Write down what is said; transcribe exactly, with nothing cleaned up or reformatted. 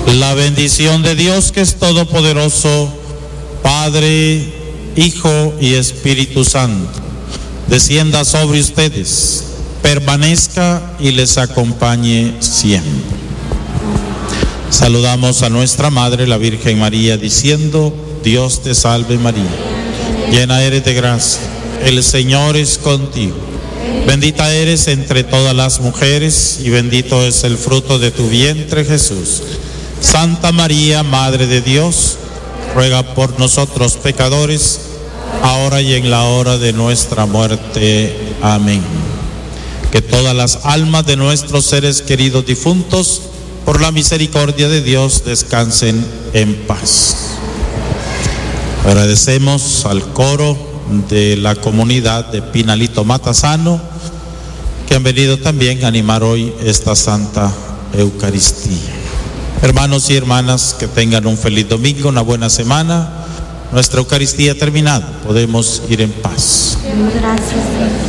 La bendición de Dios, que es todopoderoso, Padre, Hijo y Espíritu Santo, descienda sobre ustedes, permanezca y les acompañe siempre. Saludamos a nuestra Madre, la Virgen María, diciendo: Dios te salve María, llena eres de gracia, el Señor es contigo. Bendita eres entre todas las mujeres y bendito es el fruto de tu vientre, Jesús. Santa María, Madre de Dios, ruega por nosotros pecadores, ahora y en la hora de nuestra muerte. Amén. Que todas las almas de nuestros seres queridos difuntos, por la misericordia de Dios, descansen en paz. Agradecemos al coro de la comunidad de Pinalito Matasano, que han venido también a animar hoy esta Santa Eucaristía. Hermanos y hermanas, que tengan un feliz domingo, una buena semana. Nuestra Eucaristía terminada, podemos ir en paz. Gracias.